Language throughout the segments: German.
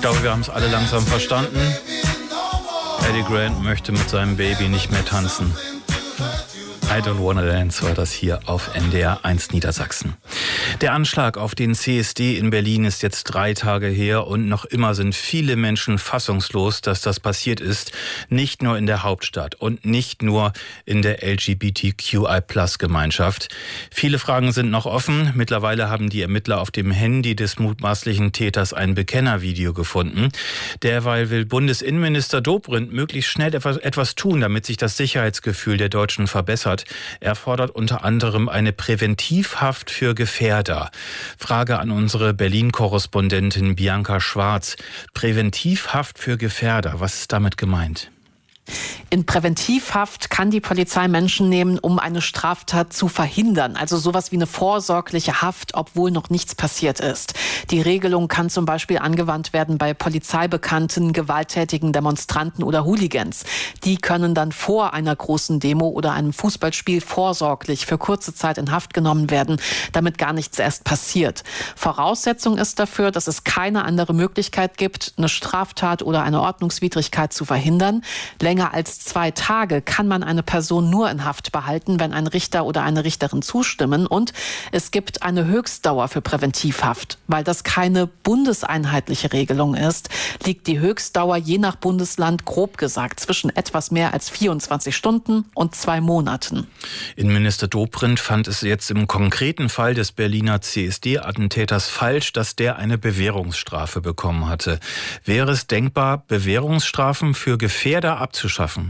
glaube, wir haben es alle langsam verstanden. Eddie Grant möchte mit seinem Baby nicht mehr tanzen. I Don't Wanna Dance war das hier auf NDR 1 Niedersachsen. Der Anschlag auf den CSD in Berlin ist jetzt 3 Tage her und noch immer sind viele Menschen fassungslos, dass das passiert ist. Nicht nur in der Hauptstadt und nicht nur in der LGBTQI+-Gemeinschaft. Viele Fragen sind noch offen. Mittlerweile haben die Ermittler auf dem Handy des mutmaßlichen Täters ein Bekennervideo gefunden. Derweil will Bundesinnenminister Dobrindt möglichst schnell etwas tun, damit sich das Sicherheitsgefühl der Deutschen verbessert. Er fordert unter anderem eine Präventivhaft für Gefährder. Frage an unsere Berlin-Korrespondentin Bianca Schwarz. Präventivhaft für Gefährder, was ist damit gemeint? In Präventivhaft kann die Polizei Menschen nehmen, um eine Straftat zu verhindern. Also sowas wie eine vorsorgliche Haft, obwohl noch nichts passiert ist. Die Regelung kann zum Beispiel angewandt werden bei polizeibekannten, gewalttätigen Demonstranten oder Hooligans. Die können dann vor einer großen Demo oder einem Fußballspiel vorsorglich für kurze Zeit in Haft genommen werden, damit gar nichts erst passiert. Voraussetzung ist dafür, dass es keine andere Möglichkeit gibt, eine Straftat oder eine Ordnungswidrigkeit zu verhindern. Länger als 2 Tage kann man eine Person nur in Haft behalten, wenn ein Richter oder eine Richterin zustimmen. Und es gibt eine Höchstdauer für Präventivhaft. Weil das keine bundeseinheitliche Regelung ist, liegt die Höchstdauer je nach Bundesland grob gesagt zwischen etwas mehr als 24 Stunden und 2 Monaten. Innenminister Dobrindt fand es jetzt im konkreten Fall des Berliner CSD-Attentäters falsch, dass der eine Bewährungsstrafe bekommen hatte. Wäre es denkbar, Bewährungsstrafen für Gefährder abzuschaffen?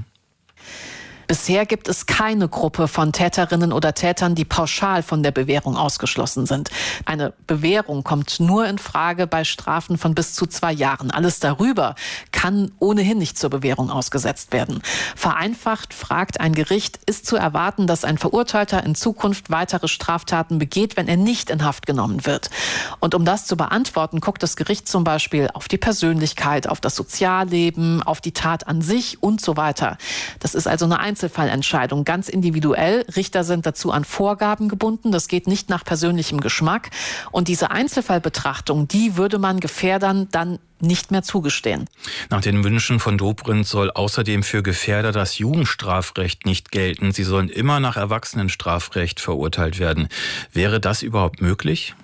Bisher gibt es keine Gruppe von Täterinnen oder Tätern, die pauschal von der Bewährung ausgeschlossen sind. Eine Bewährung kommt nur in Frage bei Strafen von bis zu 2 Jahren. Alles darüber kann ohnehin nicht zur Bewährung ausgesetzt werden. Vereinfacht fragt ein Gericht, ist zu erwarten, dass ein Verurteilter in Zukunft weitere Straftaten begeht, wenn er nicht in Haft genommen wird. Und um das zu beantworten, guckt das Gericht zum Beispiel auf die Persönlichkeit, auf das Sozialleben, auf die Tat an sich und so weiter. Das ist also eine Einzelfallentscheidung, ganz individuell. Richter sind dazu an Vorgaben gebunden. Das geht nicht nach persönlichem Geschmack. Und diese Einzelfallbetrachtung, die würde man Gefährdern dann nicht mehr zugestehen. Nach den Wünschen von Dobrindt soll außerdem für Gefährder das Jugendstrafrecht nicht gelten. Sie sollen immer nach Erwachsenenstrafrecht verurteilt werden. Wäre das überhaupt möglich?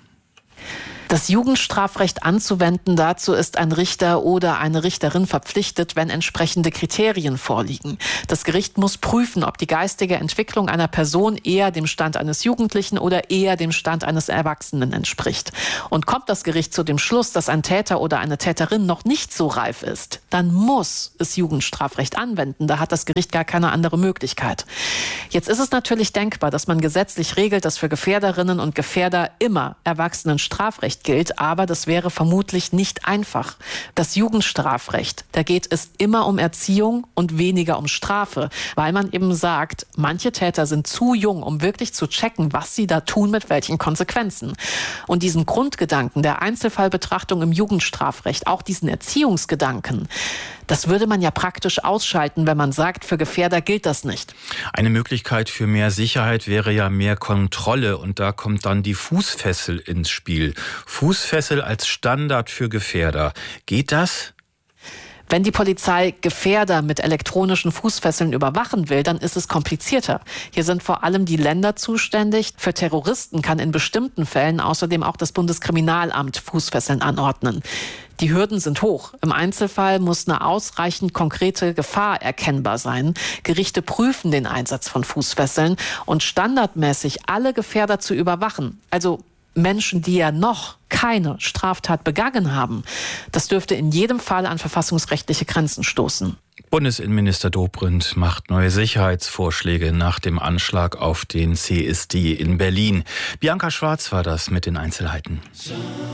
Das Jugendstrafrecht anzuwenden, dazu ist ein Richter oder eine Richterin verpflichtet, wenn entsprechende Kriterien vorliegen. Das Gericht muss prüfen, ob die geistige Entwicklung einer Person eher dem Stand eines Jugendlichen oder eher dem Stand eines Erwachsenen entspricht. Und kommt das Gericht zu dem Schluss, dass ein Täter oder eine Täterin noch nicht so reif ist, dann muss es Jugendstrafrecht anwenden. Da hat das Gericht gar keine andere Möglichkeit. Jetzt ist es natürlich denkbar, dass man gesetzlich regelt, dass für Gefährderinnen und Gefährder immer Erwachsenenstrafrecht gilt, aber das wäre vermutlich nicht einfach. Das Jugendstrafrecht, da geht es immer um Erziehung und weniger um Strafe, weil man eben sagt, manche Täter sind zu jung, um wirklich zu checken, was sie da tun, mit welchen Konsequenzen. Und diesen Grundgedanken der Einzelfallbetrachtung im Jugendstrafrecht, auch diesen Erziehungsgedanken, das würde man ja praktisch ausschalten, wenn man sagt, für Gefährder gilt das nicht. Eine Möglichkeit für mehr Sicherheit wäre ja mehr Kontrolle und da kommt dann die Fußfessel ins Spiel. Fußfessel als Standard für Gefährder. Geht das? Wenn die Polizei Gefährder mit elektronischen Fußfesseln überwachen will, dann ist es komplizierter. Hier sind vor allem die Länder zuständig. Für Terroristen kann in bestimmten Fällen außerdem auch das Bundeskriminalamt Fußfesseln anordnen. Die Hürden sind hoch. Im Einzelfall muss eine ausreichend konkrete Gefahr erkennbar sein. Gerichte prüfen den Einsatz von Fußfesseln und standardmäßig alle Gefährder zu überwachen. Also Menschen, die ja noch keine Straftat begangen haben. Das dürfte in jedem Fall an verfassungsrechtliche Grenzen stoßen. Bundesinnenminister Dobrindt macht neue Sicherheitsvorschläge nach dem Anschlag auf den CSD in Berlin. Bianca Schwarz war das mit den Einzelheiten.